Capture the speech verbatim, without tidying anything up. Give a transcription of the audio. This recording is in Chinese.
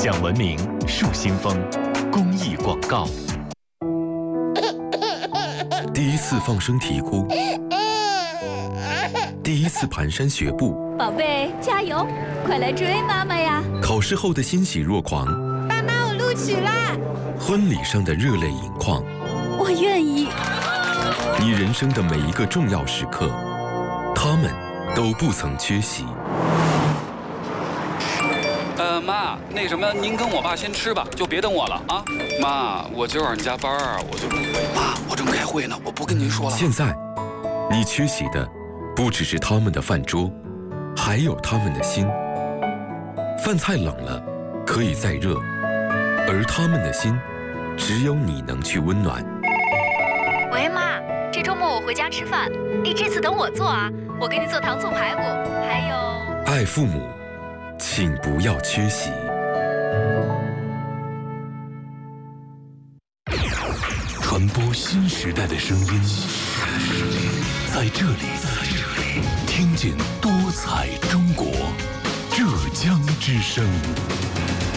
讲文明树新风公益广告。 第一次放声啼哭，第一次蹒跚学步， 宝贝加油，快来追妈妈呀！ 考试后的欣喜若狂， 妈妈我录取啦！ 婚礼上的热泪盈眶， 我愿意。 你人生的每一个重要时刻，他们都不曾缺席。 呃，妈，那什么，您跟我爸先吃吧，就别等我了啊。妈，我今晚加班啊，我就不回。妈，我正开会呢，我不跟您说了。 现在，你缺席的不只是他们的饭桌，还有他们的心。饭菜冷了，可以再热，而他们的心，只有你能去温暖。 喂，妈，这周末我回家吃饭，你这次等我做啊，我给你做糖醋排骨，还有…… 爱父母，请不要缺席。 传播新时代的声音，在这里，听见多彩中国，浙江之声。